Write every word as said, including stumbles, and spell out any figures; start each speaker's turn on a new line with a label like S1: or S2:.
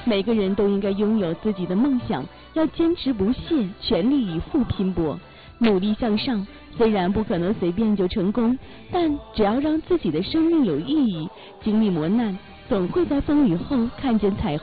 S1: 每个人都应该拥有自己的梦想，要坚持不懈，全力以赴拼搏，努力向上。虽然不可能随便就成功，但只要让自己的生命有意义，经历磨难，总会在风雨后看见彩虹。